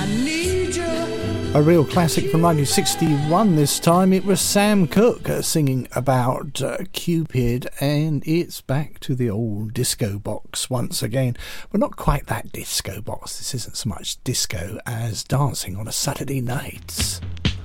A real classic from 1961 this time. It was Sam Cooke singing about Cupid, and it's back to the old disco box once again. But not quite that disco box. This isn't so much disco as dancing on a Saturday night.